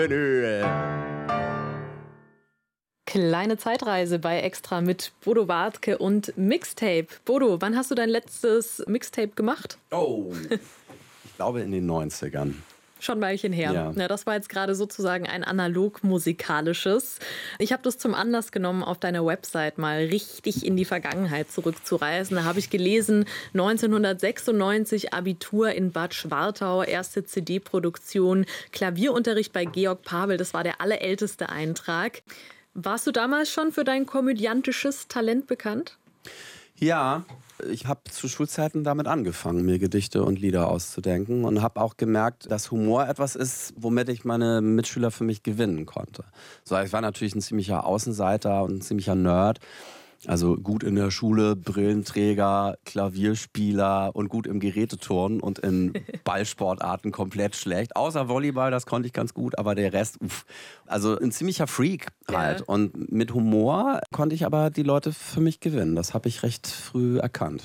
Kleine Zeitreise bei Extra mit Bodo Wartke und Mixtape. Bodo, wann hast du dein letztes Mixtape gemacht? Oh, ich glaube in den 90ern. Schon ein Weilchen her. Ja, das war jetzt gerade sozusagen ein analog-musikalisches. Ich habe das zum Anlass genommen, auf deiner Website mal richtig in die Vergangenheit zurückzureisen. Da habe ich gelesen, 1996 Abitur in Bad Schwartau, erste CD-Produktion, Klavierunterricht bei Georg Pabel. Das war der allerälteste Eintrag. Warst du damals schon für dein komödiantisches Talent bekannt? Ja, ich habe zu Schulzeiten damit angefangen, mir Gedichte und Lieder auszudenken und habe auch gemerkt, dass Humor etwas ist, womit ich meine Mitschüler für mich gewinnen konnte. So, ich war natürlich ein ziemlicher Außenseiter und ein ziemlicher Nerd. Also gut in der Schule, Brillenträger, Klavierspieler und gut im Geräteturnen und in Ballsportarten komplett schlecht. Außer Volleyball, das konnte ich ganz gut, aber der Rest, also ein ziemlicher Freak halt. Ja. Und mit Humor konnte ich aber die Leute für mich gewinnen. Das habe ich recht früh erkannt.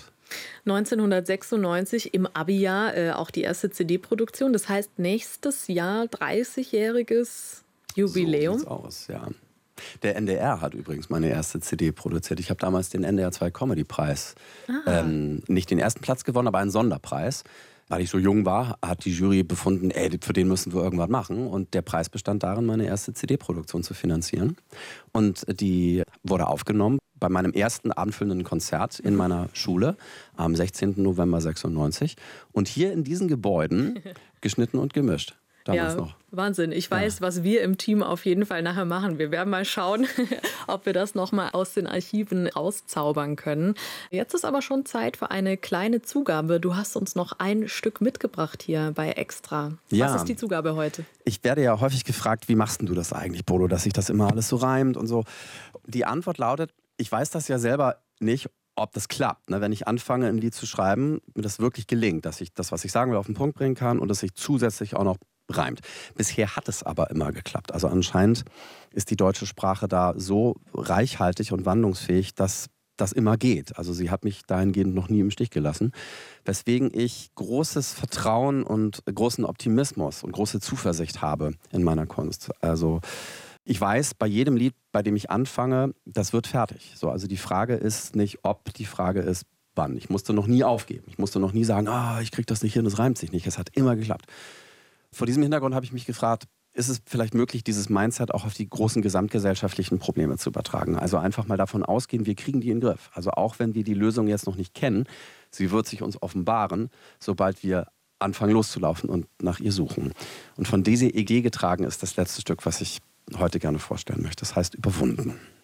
1996 im Abi-Jahr auch die erste CD-Produktion. Das heißt, nächstes Jahr 30-jähriges Jubiläum. So sieht's aus, ja. Der NDR hat übrigens meine erste CD produziert. Ich habe damals den NDR 2 Comedy-Preis, nicht den ersten Platz gewonnen, aber einen Sonderpreis. Weil ich so jung war, hat die Jury befunden, für den müssen wir irgendwas machen. Und der Preis bestand darin, meine erste CD-Produktion zu finanzieren. Und die wurde aufgenommen bei meinem ersten abendfüllenden Konzert in meiner Schule am 16. November 96. Und hier in diesen Gebäuden geschnitten und gemischt. Damals noch. Wahnsinn. Ich weiß, was wir im Team auf jeden Fall nachher machen. Wir werden mal schauen, ob wir das nochmal aus den Archiven rauszaubern können. Jetzt ist aber schon Zeit für eine kleine Zugabe. Du hast uns noch ein Stück mitgebracht hier bei Extra. Ja. Was ist die Zugabe heute? Ich werde ja häufig gefragt, wie machst denn du das eigentlich, Bodo, dass sich das immer alles so reimt und so. Die Antwort lautet, ich weiß das ja selber nicht, ob das klappt. Wenn ich anfange, ein Lied zu schreiben, mir das wirklich gelingt, dass ich das, was ich sagen will, auf den Punkt bringen kann und dass ich zusätzlich auch noch reimt. Bisher hat es aber immer geklappt. Also anscheinend ist die deutsche Sprache da so reichhaltig und wandlungsfähig, dass das immer geht. Also sie hat mich dahingehend noch nie im Stich gelassen. Weswegen ich großes Vertrauen und großen Optimismus und große Zuversicht habe in meiner Kunst. Also ich weiß, bei jedem Lied, bei dem ich anfange, das wird fertig. So, also die Frage ist nicht ob, die Frage ist wann. Ich musste noch nie aufgeben. Ich musste noch nie sagen, ich kriege das nicht hin, das reimt sich nicht. Es hat immer geklappt. Vor diesem Hintergrund habe ich mich gefragt, ist es vielleicht möglich, dieses Mindset auch auf die großen gesamtgesellschaftlichen Probleme zu übertragen? Also einfach mal davon ausgehen, wir kriegen die in den Griff. Also auch wenn wir die Lösung jetzt noch nicht kennen, sie wird sich uns offenbaren, sobald wir anfangen loszulaufen und nach ihr suchen. Und von dieser Idee getragen ist das letzte Stück, was ich heute gerne vorstellen möchte. Das heißt Überwunden.